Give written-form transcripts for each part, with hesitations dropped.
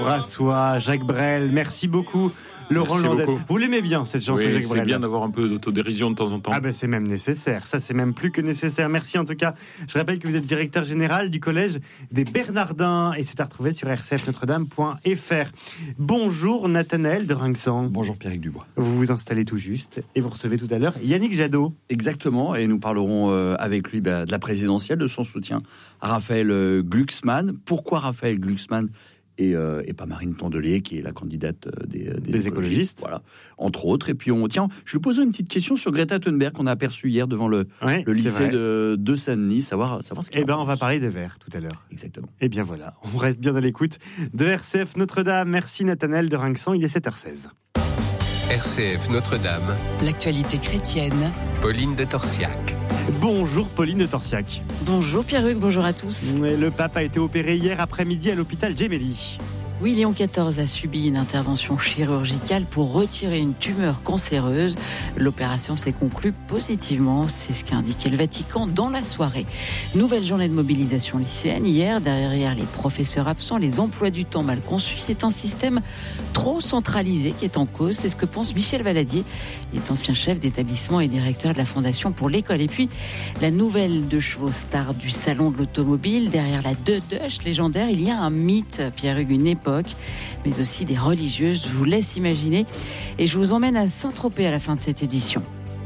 Brassois, Jacques Brel, merci beaucoup. Laurent Landette. Vous l'aimez bien cette chanson, oui, Jacques Brel? C'est bien d'avoir un peu d'autodérision de temps en temps. Ah ben c'est même nécessaire, ça c'est même plus que nécessaire. Merci en tout cas. Je rappelle que vous êtes directeur général du collège des Bernardins et c'est à retrouver sur rcfnotredame.fr. Bonjour Nathanaël de Rinxan. Bonjour Pierrick Dubois. Vous vous installez tout juste et vous recevez tout à l'heure Yannick Jadot. Exactement, et nous parlerons avec lui de la présidentielle, de son soutien à Raphaël Glucksmann. Pourquoi Raphaël Glucksmann et pas Marine Tondelier, qui est la candidate des écologistes, voilà, entre autres. Et puis je lui poserai une petite question sur Greta Thunberg qu'on a aperçue hier devant le lycée de Saint-Denis, savoir ce qu'elle on va parler des Verts tout à l'heure. Exactement. Et bien voilà, on reste bien à l'écoute de RCF Notre-Dame. Merci Nathanaël de Rinxan, il est 7h16. RCF Notre-Dame. L'actualité chrétienne. Pauline de Torsiac. Bonjour Pauline de Torsiac. Bonjour Pierre-Hugues, bonjour à tous. Le pape a été opéré hier après-midi à l'hôpital Gemelli. Oui, Léon XIV a subi une intervention chirurgicale pour retirer une tumeur cancéreuse. L'opération s'est conclue positivement, c'est ce qu'a indiqué le Vatican dans la soirée. Nouvelle journée de mobilisation lycéenne hier, derrière les professeurs absents, les emplois du temps mal conçus. C'est un système trop centralisé qui est en cause, c'est ce que pense Michel Valadier. Il est ancien chef d'établissement et directeur de la Fondation pour l'école. Et puis, la nouvelle de chevaux star du salon de l'automobile, derrière la Deutsch légendaire, il y a un mythe, Pierre-Hugues, une époque, mais aussi des religieuses. Je vous laisse imaginer et je vous emmène à Saint-Tropez à la fin de cette édition.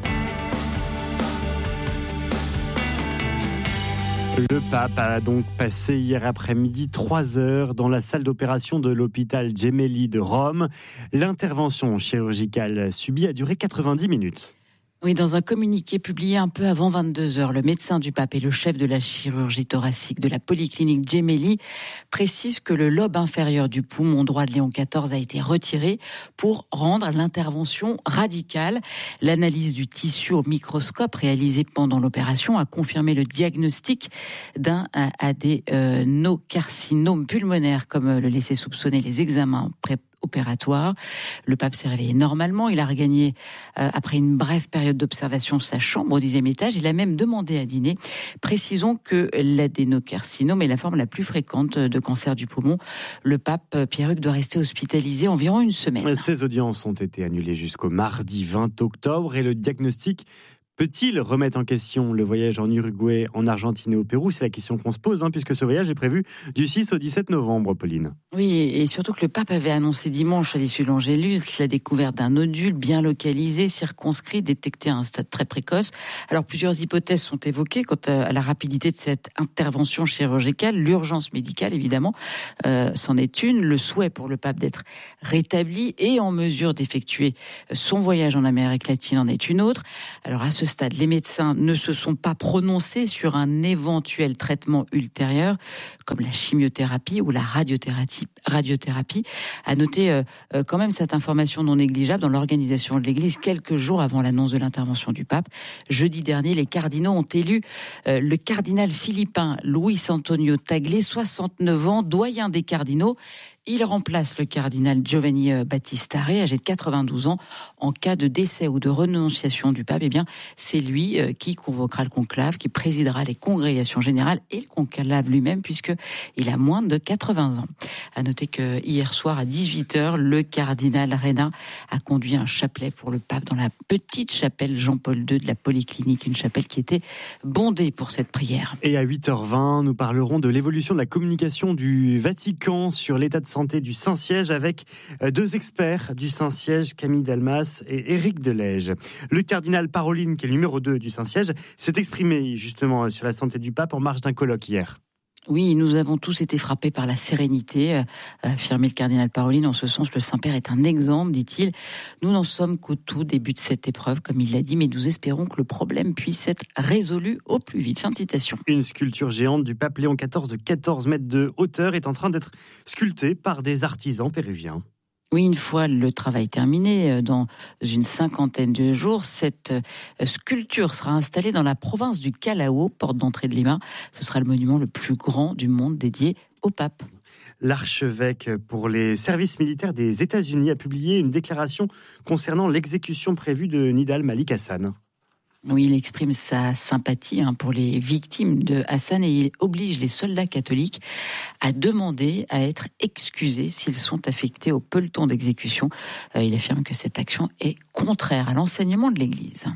Le pape a donc passé hier après-midi 3 heures dans la salle d'opération de l'hôpital Gemelli de Rome. L'intervention chirurgicale subie a duré 90 minutes. Oui, dans un communiqué publié un peu avant 22h, le médecin du pape et le chef de la chirurgie thoracique de la polyclinique Gemelli précisent que le lobe inférieur du poumon droit de Léon XIV a été retiré pour rendre l'intervention radicale. L'analyse du tissu au microscope réalisée pendant l'opération a confirmé le diagnostic d'un adénocarcinome pulmonaire, comme le laissaient soupçonner les examens opératoire. Le pape s'est réveillé normalement. Il a regagné, après une brève période d'observation, sa chambre au 10e étage. Il a même demandé à dîner. Précisons que l'adénocarcinome est la forme la plus fréquente de cancer du poumon. Le pape Pierre-Hugues doit rester hospitalisé environ une semaine. Ces audiences ont été annulées jusqu'au mardi 20 octobre et le diagnostic peut-il remettre en question le voyage en Uruguay, en Argentine et au Pérou? C'est la question qu'on se pose, puisque ce voyage est prévu du 6 au 17 novembre, Pauline. Oui, et surtout que le pape avait annoncé dimanche à l'issue de l'Angélus la découverte d'un nodule bien localisé, circonscrit, détecté à un stade très précoce. Alors plusieurs hypothèses sont évoquées quant à la rapidité de cette intervention chirurgicale. L'urgence médicale, évidemment, c'en est une. Le souhait pour le pape d'être rétabli et en mesure d'effectuer son voyage en Amérique latine en est une autre. Alors à ce stade, les médecins ne se sont pas prononcés sur un éventuel traitement ultérieur, comme la chimiothérapie ou la radiothérapie. À noter quand même cette information non négligeable dans l'organisation de l'Église quelques jours avant l'annonce de l'intervention du pape. Jeudi dernier, les cardinaux ont élu le cardinal philippin Luis Antonio Tagle, 69 ans, doyen des cardinaux. Il remplace le cardinal Giovanni Battista Re, âgé de 92 ans. En cas de décès ou de renonciation du pape, c'est lui qui convoquera le conclave, qui présidera les congrégations générales et le conclave lui-même, puisqu'il a moins de 80 ans. À noter que hier soir, à 18h, le cardinal Reina a conduit un chapelet pour le pape dans la petite chapelle Jean-Paul II de la Polyclinique, une chapelle qui était bondée pour cette prière. Et à 8h20, nous parlerons de l'évolution de la communication du Vatican sur l'état de santé du Saint-Siège avec 2 experts du Saint-Siège, Camille Dalmas et Éric Delège. Le cardinal Parolin, qui est le numéro 2 du Saint-Siège, s'est exprimé justement sur la santé du pape en marge d'un colloque hier. Oui, nous avons tous été frappés par la sérénité, a affirmé le cardinal Parolin. En ce sens, le Saint-Père est un exemple, dit-il. Nous n'en sommes qu'au tout début de cette épreuve, comme il l'a dit, mais nous espérons que le problème puisse être résolu au plus vite. Fin de citation. Une sculpture géante du pape Léon XIV de 14 mètres de hauteur est en train d'être sculptée par des artisans péruviens. Oui, une fois le travail terminé, dans une 50aine de jours, cette sculpture sera installée dans la province du Callao, porte d'entrée de Lima. Ce sera le monument le plus grand du monde dédié au pape. L'archevêque pour les services militaires des États-Unis a publié une déclaration concernant l'exécution prévue de Nidal Malik Hassan. Oui, il exprime sa sympathie pour les victimes de Hassan et il oblige les soldats catholiques à demander à être excusés s'ils sont affectés au peloton d'exécution. Il affirme que cette action est contraire à l'enseignement de l'Église.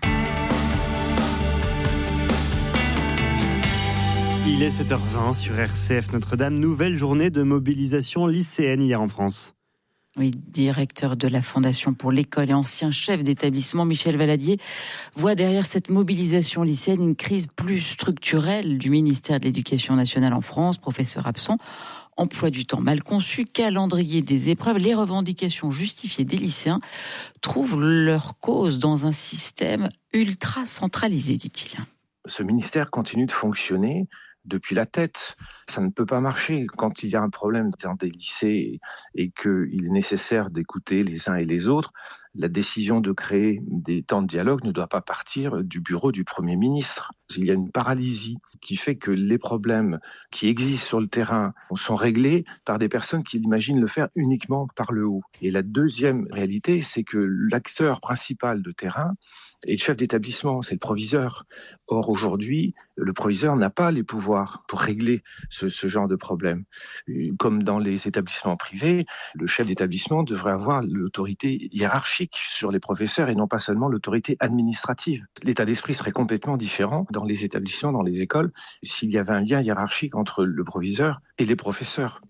Il est 7h20 sur RCF Notre-Dame. Nouvelle journée de mobilisation lycéenne hier en France. Oui, directeur de la Fondation pour l'école et ancien chef d'établissement, Michel Valadier, voit derrière cette mobilisation lycéenne une crise plus structurelle du ministère de l'Éducation nationale en France, professeur absent, emploi du temps mal conçu, calendrier des épreuves. Les revendications justifiées des lycéens trouvent leur cause dans un système ultra centralisé, dit-il. Ce ministère continue de fonctionner depuis la tête. Ça ne peut pas marcher. Quand il y a un problème dans des lycées et qu'il est nécessaire d'écouter les uns et les autres, la décision de créer des temps de dialogue ne doit pas partir du bureau du Premier ministre. Il y a une paralysie qui fait que les problèmes qui existent sur le terrain sont réglés par des personnes qui imaginent le faire uniquement par le haut. Et la deuxième réalité, c'est que l'acteur principal de terrain est le chef d'établissement, c'est le proviseur. Or, aujourd'hui, le proviseur n'a pas les pouvoirs pour régler ce genre de problème. Comme dans les établissements privés, le chef d'établissement devrait avoir l'autorité hiérarchique sur les professeurs et non pas seulement l'autorité administrative. L'état d'esprit serait complètement différent dans les établissements, dans les écoles, s'il y avait un lien hiérarchique entre le proviseur et les professeurs.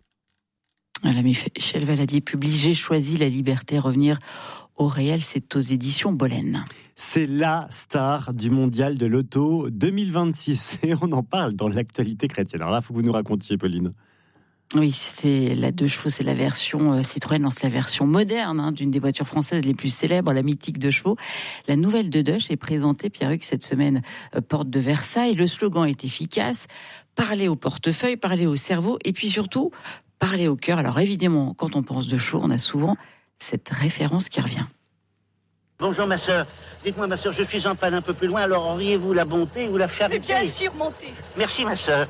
Voilà, Michel Valadier publie « J'ai choisi la liberté, revenir au réel », c'est aux éditions Bollen. C'est la star du mondial de l'auto 2026 et on en parle dans l'actualité chrétienne. Alors là, il faut que vous nous racontiez, Pauline. Oui, c'est la 2 chevaux, c'est la version Citroën lance la version moderne d'une des voitures françaises les plus célèbres, la mythique 2 chevaux. La nouvelle 2 est présentée, Pierre-Hugues, cette semaine, porte de Versailles. Le slogan est efficace, parler au portefeuille, parler au cerveau et puis surtout, parler au cœur. Alors évidemment, quand on pense 2 chevaux, on a souvent cette référence qui revient. Bonjour ma sœur. Dites-moi ma sœur, je suis en panne un peu plus loin, alors auriez-vous la bonté ou la charité? Mais bien sûr, montez. Merci ma sœur.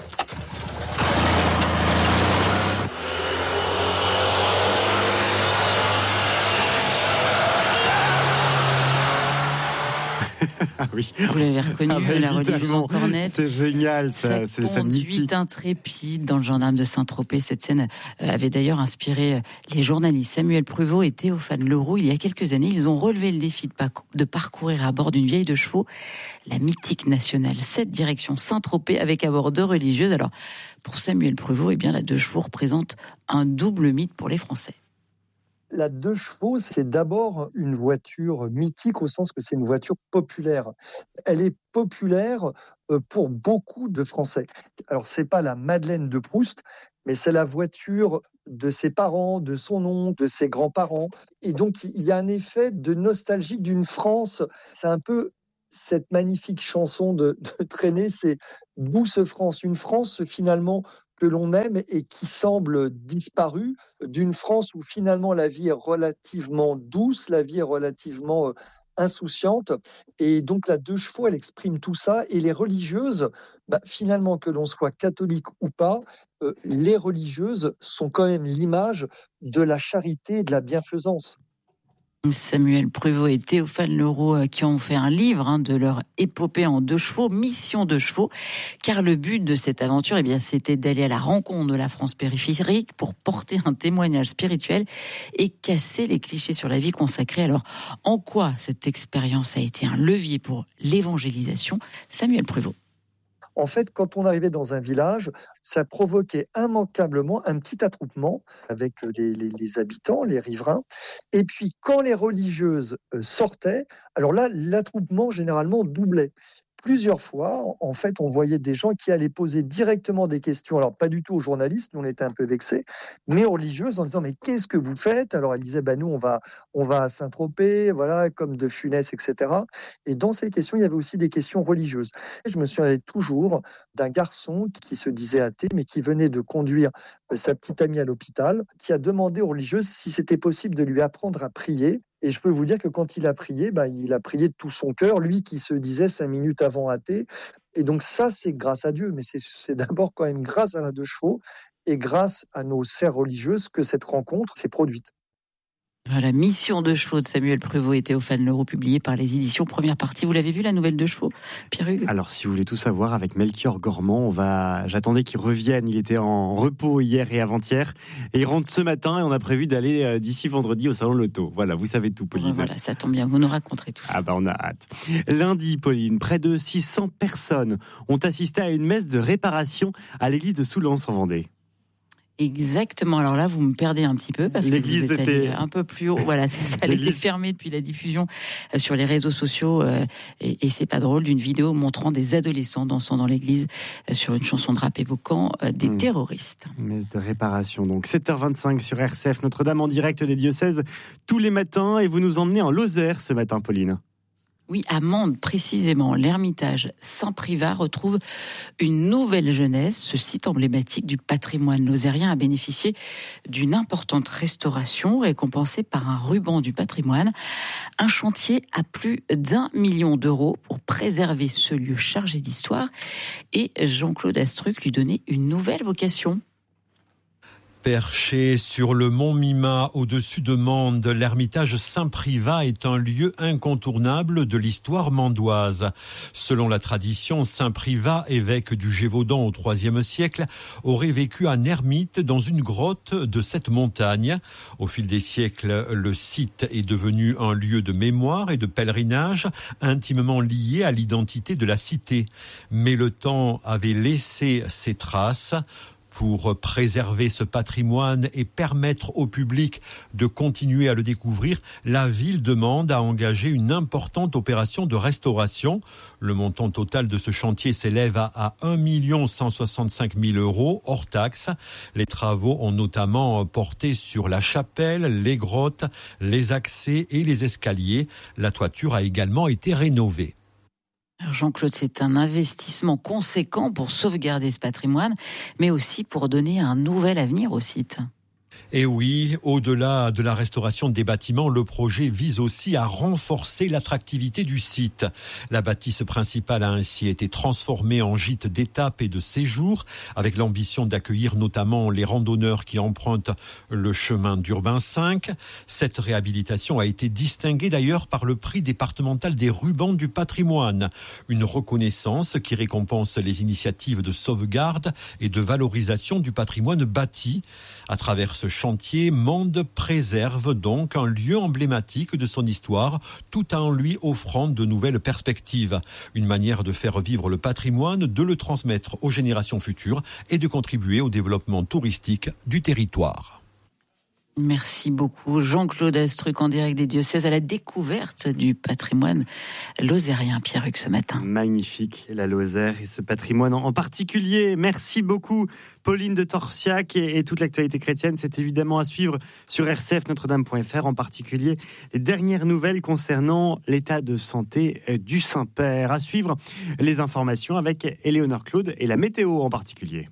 Ah oui. Vous l'avez reconnu, la religieuse en cornette. C'est génial, ça. C'est sa conduite intrépide dans le gendarme de Saint-Tropez. Cette scène avait d'ailleurs inspiré les journalistes Samuel Pruvot et Théophane Leroux. Il y a quelques années, ils ont relevé le défi de parcourir à bord d'une vieille 2 chevaux la mythique nationale 7 direction Saint-Tropez avec à bord 2 religieuses. Alors, pour Samuel Pruvot, la 2 chevaux représente un double mythe pour les Français. La 2 chevaux, c'est d'abord une voiture mythique au sens que c'est une voiture populaire. Elle est populaire pour beaucoup de Français. Alors, c'est pas la Madeleine de Proust, mais c'est la voiture de ses parents, de son oncle, de ses grands-parents. Et donc, il y a un effet de nostalgie d'une France. C'est un peu cette magnifique chanson de Traîner, c'est Douce France, une France finalement que l'on aime et qui semble disparue, d'une France où finalement la vie est relativement douce, la vie est relativement insouciante. Et donc la 2 chevaux, elle exprime tout ça. Et les religieuses, finalement, que l'on soit catholique ou pas, les religieuses sont quand même l'image de la charité et de la bienfaisance. Samuel Pruvot et Théophane Leroux qui ont fait un livre de leur épopée en 2 chevaux, Mission 2 chevaux, car le but de cette aventure, c'était d'aller à la rencontre de la France périphérique pour porter un témoignage spirituel et casser les clichés sur la vie consacrée. Alors, en quoi cette expérience a été un levier pour l'évangélisation? Samuel Pruvot. En fait, quand on arrivait dans un village, ça provoquait immanquablement un petit attroupement avec les habitants, les riverains. Et puis, quand les religieuses sortaient, alors là, l'attroupement généralement doublait. Plusieurs fois, en fait, on voyait des gens qui allaient poser directement des questions, alors pas du tout aux journalistes, nous on était un peu vexés, mais aux religieuses en disant « mais qu'est-ce que vous faites ?» Alors elles disaient « nous on va à Saint-Tropez, voilà, comme de Funès, etc. » Et dans ces questions, il y avait aussi des questions religieuses. Et je me souviens toujours d'un garçon qui se disait athée, mais qui venait de conduire sa petite amie à l'hôpital, qui a demandé aux religieuses si c'était possible de lui apprendre à prier. Et je peux vous dire que quand il a prié de tout son cœur, lui qui se disait 5 minutes avant athée. Et donc ça, c'est grâce à Dieu, mais c'est d'abord quand même grâce à la 2 chevaux et grâce à nos sœurs religieuses que cette rencontre s'est produite. La mission de chevaux de Samuel Prévost et Théophane Leroux, publiée par les éditions Première Partie. Vous l'avez vu, la nouvelle de chevaux, Pierre-Hugues ? Alors, si vous voulez tout savoir, avec Melchior Gormand, j'attendais qu'il revienne. Il était en repos hier et avant-hier. Et il rentre ce matin et on a prévu d'aller d'ici vendredi au Salon Loto. Voilà, vous savez tout, Pauline. Voilà, ça tombe bien, vous nous raconterez tout ça. Ah bah, on a hâte. Lundi, Pauline, près de 600 personnes ont assisté à une messe de réparation à l'église de Soulance en Vendée. Exactement. Alors là, vous me perdez un petit peu parce l'église que vous êtes allé un peu plus haut. Voilà, c'est ça. Elle était fermée depuis la diffusion sur les réseaux sociaux et c'est pas drôle, d'une vidéo montrant des adolescents dansant dans l'église sur une chanson de rap évoquant des terroristes. Messe de réparation, donc 7h25 sur RCF Notre-Dame en direct des diocèses tous les matins et vous nous emmenez en Lozère ce matin, Pauline. Oui, à Mende, précisément, l'Ermitage Saint-Privat retrouve une nouvelle jeunesse. Ce site emblématique du patrimoine lozérien a bénéficié d'une importante restauration récompensée par un ruban du patrimoine. Un chantier à plus d'1 million d'euros pour préserver ce lieu chargé d'histoire. Et Jean-Claude Astruc lui donnait une nouvelle vocation. Perché sur le mont Mima, au-dessus de Mende, l'Ermitage Saint-Privat est un lieu incontournable de l'histoire mandoise. Selon la tradition, Saint-Privat, évêque du Gévaudan au IIIe siècle, aurait vécu en ermite dans une grotte de cette montagne. Au fil des siècles, le site est devenu un lieu de mémoire et de pèlerinage intimement lié à l'identité de la cité. Mais le temps avait laissé ses traces. Pour préserver ce patrimoine et permettre au public de continuer à le découvrir, la ville de Mende a engagé une importante opération de restauration. Le montant total de ce chantier s'élève à 1 165 000 euros hors taxes. Les travaux ont notamment porté sur la chapelle, les grottes, les accès et les escaliers. La toiture a également été rénovée. Alors Jean-Claude, c'est un investissement conséquent pour sauvegarder ce patrimoine, mais aussi pour donner un nouvel avenir au site. Et oui, au-delà de la restauration des bâtiments, le projet vise aussi à renforcer l'attractivité du site. La bâtisse principale a ainsi été transformée en gîte d'étape et de séjour, avec l'ambition d'accueillir notamment les randonneurs qui empruntent le chemin d'Urbain 5. Cette réhabilitation a été distinguée d'ailleurs par le prix départemental des rubans du patrimoine, une reconnaissance qui récompense les initiatives de sauvegarde et de valorisation du patrimoine bâti. À travers ce chantier, Mende préserve donc un lieu emblématique de son histoire, tout en lui offrant de nouvelles perspectives. Une manière de faire vivre le patrimoine, de le transmettre aux générations futures et de contribuer au développement touristique du territoire. Merci beaucoup Jean-Claude Astruc en direct des diocèses à la découverte du patrimoine lozérien, Pierre-Hugues, ce matin. Magnifique la Lozère et ce patrimoine en particulier. Merci beaucoup Pauline de Torsiac et toute l'actualité chrétienne. C'est évidemment à suivre sur rcfnotredame.fr, en particulier les dernières nouvelles concernant l'état de santé du Saint-Père. À suivre les informations avec Éléonore Claude et la météo en particulier.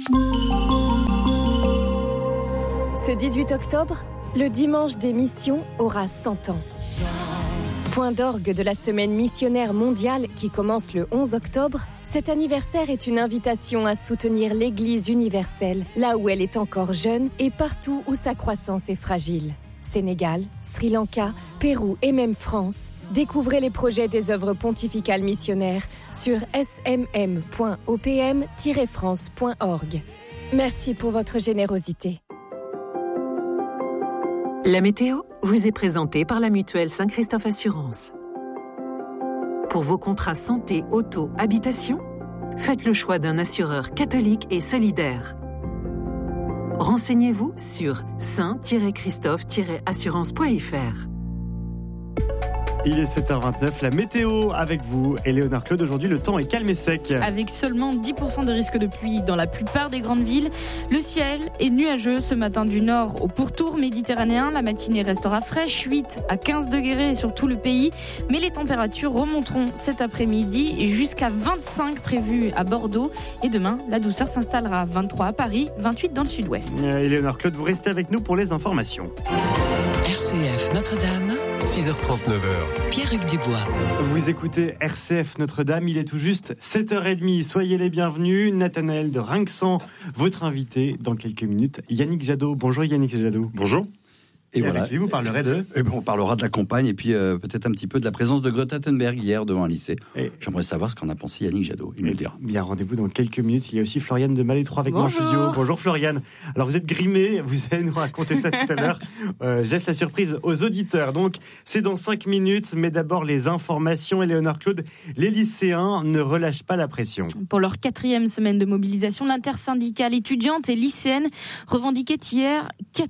Ce 18 octobre, le dimanche des missions aura 100 ans. Point d'orgue de la semaine missionnaire mondiale qui commence le 11 octobre, cet anniversaire est une invitation à soutenir l'Église universelle, là où elle est encore jeune et partout où sa croissance est fragile. Sénégal, Sri Lanka, Pérou et même France. Découvrez les projets des œuvres pontificales missionnaires sur smm.opm-france.org. Merci pour votre générosité. La météo vous est présentée par la mutuelle Saint-Christophe Assurance. Pour vos contrats santé, auto, habitation, faites le choix d'un assureur catholique et solidaire. Renseignez-vous sur saint-christophe-assurance.fr. Il est 7h29, la météo avec vous, Éléonore Claude. Aujourd'hui, le temps est calme et sec. Avec seulement 10% de risque de pluie dans la plupart des grandes villes. Le ciel est nuageux ce matin du nord au pourtour méditerranéen. La matinée restera fraîche, 8 à 15 degrés sur tout le pays. Mais les températures remonteront cet après-midi jusqu'à 25 prévues à Bordeaux. Et demain, la douceur s'installera. 23 à Paris, 28 dans le sud-ouest. Éléonore Claude, vous restez avec nous pour les informations. RCF Notre-Dame, 6h39. Pierre-Hugues Dubois. Vous écoutez RCF Notre-Dame, il est tout juste 7h30. Soyez les bienvenus. Nathanaël de Rinxan, votre invité dans quelques minutes. Yannick Jadot. Bonjour Yannick Jadot. Bonjour. Et voilà. Avec lui, vous parlerez de... On parlera de la campagne et puis peut-être un petit peu de la présence de Greta Thunberg hier devant un lycée. J'aimerais savoir ce qu'en a pensé Yannick Jadot. Il nous le dira. Bien, rendez-vous dans quelques minutes. Il y a aussi Floriane de Malétroit avec moi en studio. Bonjour Floriane. Alors vous êtes grimée, vous allez nous raconter ça tout à l'heure. Je laisse la surprise aux auditeurs. Donc c'est dans 5 minutes, mais d'abord les informations. Éléonore Claude, les lycéens ne relâchent pas la pression. Pour leur 4e semaine de mobilisation, l'intersyndicale étudiante et lycéenne revendiquait hier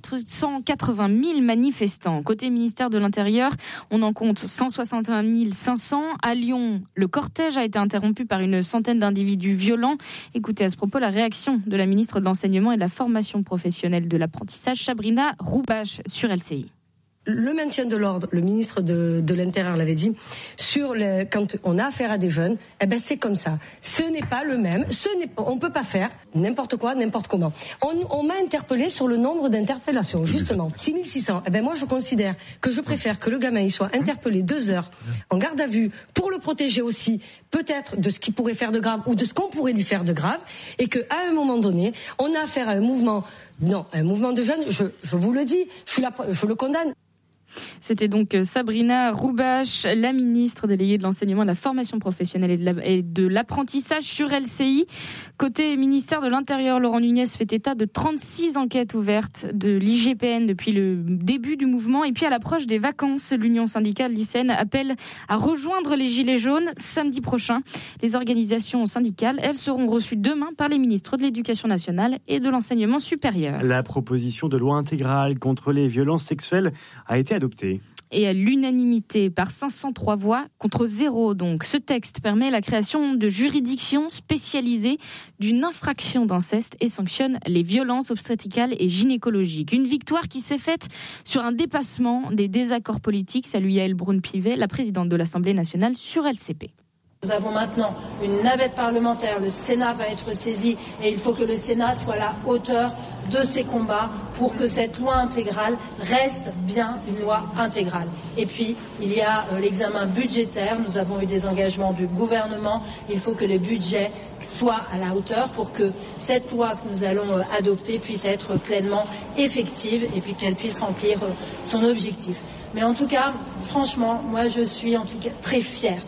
480 000 manifestants. Côté ministère de l'Intérieur, on en compte 161 500. À Lyon, le cortège a été interrompu par une centaine d'individus violents. Écoutez à ce propos la réaction de la ministre de l'Enseignement et de la Formation professionnelle de l'apprentissage, Sabrina Roubache, sur LCI. Le maintien de l'ordre, le ministre de l'Intérieur l'avait dit, quand on a affaire à des jeunes, c'est comme ça. Ce n'est pas le même, on peut pas faire n'importe quoi, n'importe comment. On m'a interpellé sur le nombre d'interpellations, justement. 6600. Moi, je considère que je préfère que le gamin il soit interpellé 2 heures en garde à vue pour le protéger aussi, peut-être de ce qu'il pourrait faire de grave ou de ce qu'on pourrait lui faire de grave, et qu'à un moment donné, on a affaire à un mouvement de jeunes, je vous le dis, je le condamne. C'était donc Sabrina Roubache, la ministre déléguée de l'enseignement, de la formation professionnelle et de l'apprentissage sur LCI. Côté ministère de l'Intérieur, Laurent Nunez fait état de 36 enquêtes ouvertes de l'IGPN depuis le début du mouvement. Et puis à l'approche des vacances, l'Union syndicale lycéenne appelle à rejoindre les Gilets jaunes samedi prochain. Les organisations syndicales, elles seront reçues demain par les ministres de l'Éducation nationale et de l'Enseignement supérieur. La proposition de loi intégrale contre les violences sexuelles a été adoptée. Et à l'unanimité, par 503 voix contre 0. Donc, ce texte permet la création de juridictions spécialisées d'une infraction d'inceste et sanctionne les violences obstétricales et gynécologiques. Une victoire qui s'est faite sur un dépassement des désaccords politiques. Salut Yaël Braun-Pivet, la présidente de l'Assemblée nationale sur LCP. Nous avons maintenant une navette parlementaire, le Sénat va être saisi et il faut que le Sénat soit à la hauteur de ces combats pour que cette loi intégrale reste bien une loi intégrale. Et puis, il y a l'examen budgétaire, nous avons eu des engagements du gouvernement, il faut que le budget soit à la hauteur pour que cette loi que nous allons adopter puisse être pleinement effective et puis qu'elle puisse remplir son objectif. Mais en tout cas, franchement, moi je suis en tout cas très fière.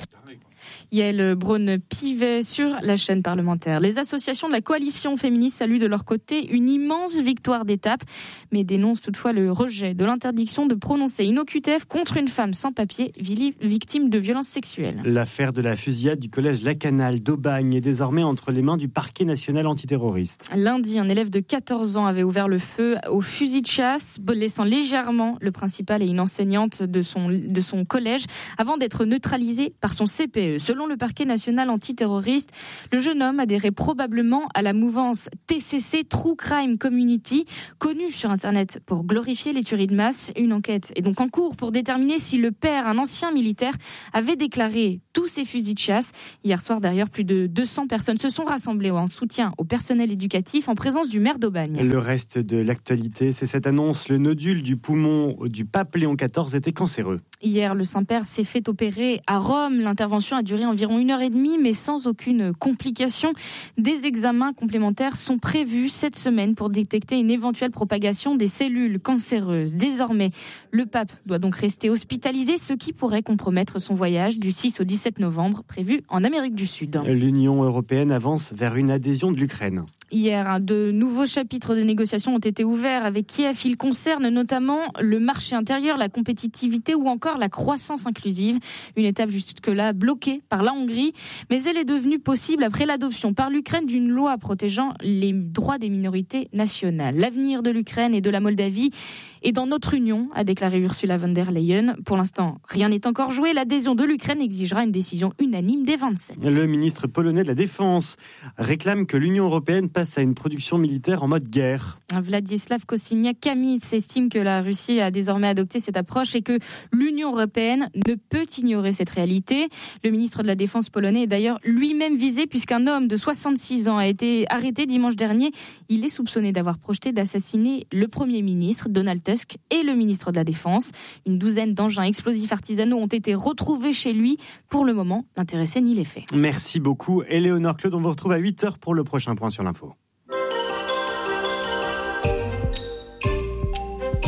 Yaël Braun-Pivet sur la chaîne parlementaire. Les associations de la coalition féministe saluent de leur côté une immense victoire d'étape, mais dénoncent toutefois le rejet de l'interdiction de prononcer une OQTF contre une femme sans papier victime de violences sexuelles. L'affaire de la fusillade du collège Lacanal d'Aubagne est désormais entre les mains du parquet national antiterroriste. Lundi, un élève de 14 ans avait ouvert le feu au fusil de chasse, blessant légèrement le principal et une enseignante de son collège avant d'être neutralisé par son CPE. Selon le parquet national antiterroriste, le jeune homme adhérait probablement à la mouvance TCC, True Crime Community, connue sur Internet pour glorifier les tueries de masse. Une enquête est donc en cours pour déterminer si le père, un ancien militaire, avait déclaré tous ces fusils de chasse. Hier soir, d'ailleurs, plus de 200 personnes se sont rassemblées en soutien au personnel éducatif en présence du maire d'Aubagne. Le reste de l'actualité, c'est cette annonce. Le nodule du poumon du pape Léon XIV était cancéreux. Hier, le Saint-Père s'est fait opérer à Rome. L'intervention a duré environ 1h30, mais sans aucune complication. Des examens complémentaires sont prévus cette semaine pour détecter une éventuelle propagation des cellules cancéreuses. Désormais, le pape doit donc rester hospitalisé, ce qui pourrait compromettre son voyage du 6 au 17 novembre prévu en Amérique du Sud. L'Union européenne avance vers une adhésion de l'Ukraine. Hier, de nouveaux chapitres de négociations ont été ouverts avec Kiev. Ils concernent notamment le marché intérieur, la compétitivité ou encore la croissance inclusive. Une étape jusque-là bloquée par la Hongrie, mais elle est devenue possible après l'adoption par l'Ukraine d'une loi protégeant les droits des minorités nationales. L'avenir de l'Ukraine et de la Moldavie est dans notre union, a déclaré Ursula von der Leyen. Pour l'instant, rien n'est encore joué. L'adhésion de l'Ukraine exigera une décision unanime des 27. Le ministre polonais de la Défense réclame que l'Union européenne passe à une production militaire en mode guerre. Władysław Kosiniak-Kamysz estime que la Russie a désormais adopté cette approche et que l'Union européenne ne peut ignorer cette réalité. Le ministre de la Défense polonais est d'ailleurs lui-même visé puisqu'un homme de 66 ans a été arrêté dimanche dernier. Il est soupçonné d'avoir projeté d'assassiner le Premier ministre Donald Tusk et le ministre de la Défense. Une douzaine d'engins explosifs artisanaux ont été retrouvés chez lui. Pour le moment, l'intéressé nie les faits. Merci beaucoup, Éléonore Claude. On vous retrouve à 8h pour le prochain point sur l'info.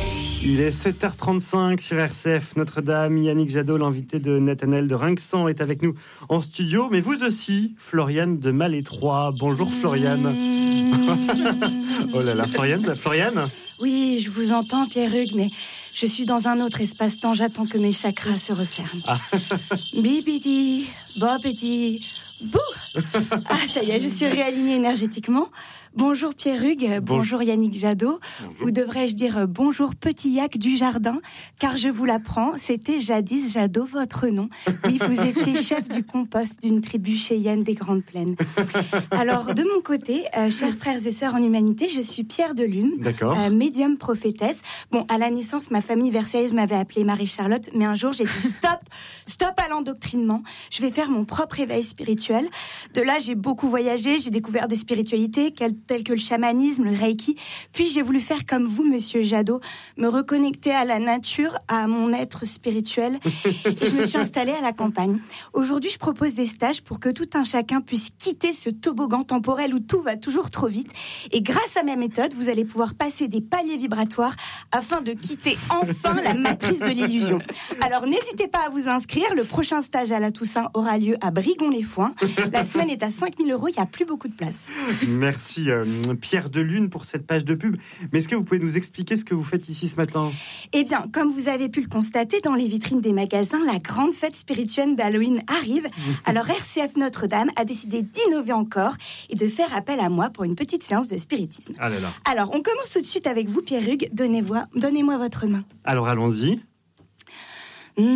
Il est 7h35 sur RCF Notre-Dame. Yannick Jadot, l'invité de Nathanaël de Rinxan, est avec nous en studio. Mais vous aussi, Floriane de Malétroit. Bonjour Floriane. Oh là là, Floriane. Oui, je vous entends, Pierre-Hugues, mais je suis dans un autre espace-temps. J'attends que mes chakras se referment. Bibidi, bobidi, bouh. Ah, ça y est, je suis réalignée énergétiquement. Bonjour Pierre-Hugues, bonjour Yannick Jadot, ou devrais-je dire bonjour Petit Yac du Jardin, car je vous l'apprends, c'était jadis Jadot votre nom. Oui, vous étiez chef du compost d'une tribu cheyenne des Grandes Plaines. Alors, de mon côté, chers frères et sœurs en humanité, je suis Pierre de Lune, médium prophétesse. Bon, à la naissance, ma famille versaillaise m'avait appelée Marie-Charlotte, mais un jour j'ai dit stop à l'endoctrinement, je vais faire mon propre éveil spirituel. De là, j'ai beaucoup voyagé, j'ai découvert des spiritualités tels que le chamanisme, le reiki. Puis j'ai voulu faire comme vous, monsieur Jadot, me reconnecter à la nature, à mon être spirituel. Et je me suis installée à la campagne. Aujourd'hui, je propose des stages pour que tout un chacun puisse quitter ce toboggan temporel où tout va toujours trop vite. Et grâce à ma méthode, vous allez pouvoir passer des paliers vibratoires afin de quitter enfin la matrice de l'illusion. Alors n'hésitez pas à vous inscrire. Le prochain stage à la Toussaint aura lieu à Brigon-les-Foins. La semaine est à 5 000 €. Il n'y a plus beaucoup de place. Merci Pierre de Lune pour cette page de pub. Mais est-ce que vous pouvez nous expliquer ce que vous faites ici ce matin ? Eh bien, comme vous avez pu le constater, dans les vitrines des magasins, la grande fête spirituelle d'Halloween arrive. Alors RCF Notre-Dame a décidé d'innover encore et de faire appel à moi pour une petite séance de spiritisme. Ah là là. Alors, on commence tout de suite avec vous, Pierre-Hugues. Donnez-moi votre main. Alors, allons-y. J'ai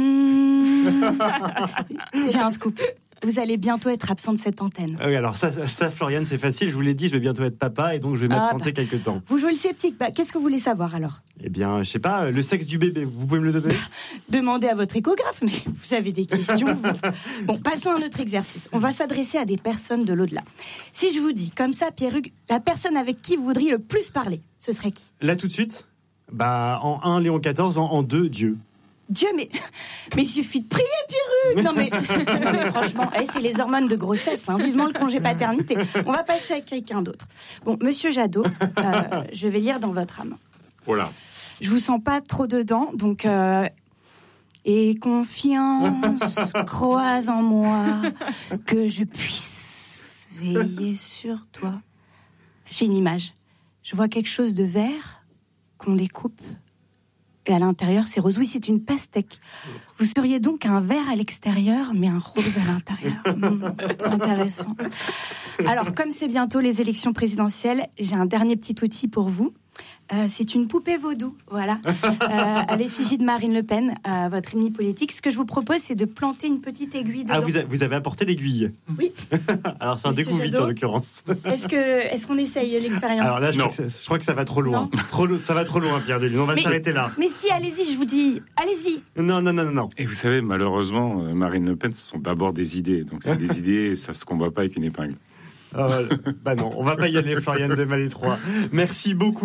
un scoop. Vous allez bientôt être absent de cette antenne. Ah oui, alors ça, Floriane, c'est facile. Je vous l'ai dit, je vais bientôt être papa et donc je vais m'absenter quelque temps. Vous jouez le sceptique. Qu'est-ce que vous voulez savoir alors ? Eh bien, je sais pas, le sexe du bébé, vous pouvez me le donner ? Demandez à votre échographe, mais vous avez des questions. Bon, passons à un autre exercice. On va s'adresser à des personnes de l'au-delà. Si je vous dis, comme ça, Pierre-Hugues, la personne avec qui vous voudriez le plus parler, ce serait qui ? Là, tout de suite ? En 1, Léon XIV, en 2, Dieu. Dieu, mais il suffit de prier, Pierre-Hugues. Non mais franchement, c'est les hormones de grossesse, vivement le congé paternité. On va passer à quelqu'un d'autre. Bon, monsieur Jadot, je vais lire dans votre âme. Voilà. Je vous sens pas trop dedans, donc et confiance, crois en moi, que je puisse veiller sur toi. J'ai une image. Je vois quelque chose de vert qu'on découpe. Et à l'intérieur, c'est rose. Oui, c'est une pastèque. Vous seriez donc un vert à l'extérieur, mais un rose à l'intérieur. Intéressant. Alors, comme c'est bientôt les élections présidentielles, j'ai un dernier petit outil pour vous. C'est une poupée vaudou, voilà, à l'effigie de Marine Le Pen, votre ennemi politique. Ce que je vous propose, c'est de planter une petite aiguille dedans. Ah, vous avez apporté l'aiguille ? Oui. Alors, c'est un dégoût en l'occurrence. Est-ce qu'on essaye l'expérience ? Alors là, je crois que ça va trop loin. Ça va trop loin, Pierre de Lune. On va s'arrêter là. Mais si, allez-y, je vous dis, allez-y. Non. Et vous savez, malheureusement, Marine Le Pen, ce sont d'abord des idées. Donc, c'est des idées, ça se combat pas avec une épingle. Non, on va pas y aller, Floriane de Malétroit. Merci beaucoup.